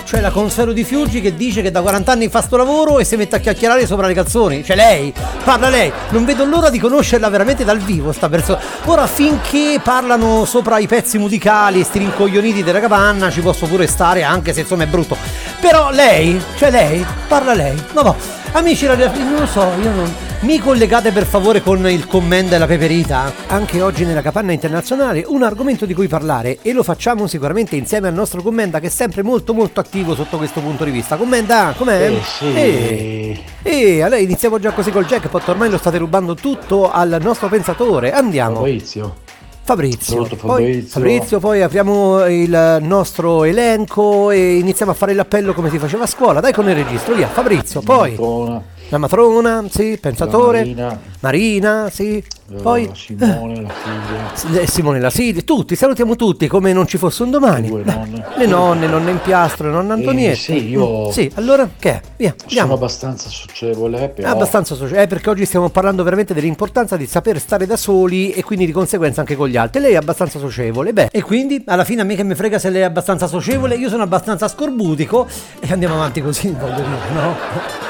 Cioè la Consuelo Di Fiuggi che dice che da 40 anni fa sto lavoro e si mette a chiacchierare sopra le canzoni. Cioè lei, parla lei. Non vedo l'ora di conoscerla veramente dal vivo sta persona. Ora finché parlano sopra i pezzi musicali, sti rincoglioniti della capanna, ci posso pure stare anche se insomma è brutto. Però lei, cioè lei, parla lei. No, amici, non lo so, io non... Mi collegate per favore con il commento della Peperita? Anche oggi nella capanna internazionale un argomento di cui parlare e lo facciamo sicuramente insieme al nostro commenta che è sempre molto molto attivo sotto questo punto di vista. Commenta, com'è? Sì. Allora iniziamo già così col jackpot, ormai lo state rubando tutto al nostro pensatore. Andiamo. Fabrizio. Poi apriamo il nostro elenco e iniziamo a fare l'appello come si faceva a scuola. Dai con il registro, via. Fabrizio, poi la matrona, sì, pensatore, Marina, sì, poi Simone, la figlia. Simone la Silvia, tutti, salutiamo tutti come non ci fosse un domani. Le nonne, nonna Impiastro, nonna Antonietta. Sì, allora che è? Via, andiamo. Sono abbastanza socievole, però. Abbastanza socievole, perché oggi stiamo parlando veramente dell'importanza di saper stare da soli e quindi di conseguenza anche con gli altri. Lei è abbastanza socievole, e quindi alla fine a me che mi frega se lei è abbastanza socievole, io sono abbastanza scorbutico e andiamo avanti così, voglio dire, no?